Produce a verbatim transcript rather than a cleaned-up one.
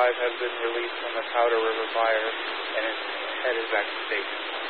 alive has been released from the Powder River fire, and his head is back to station.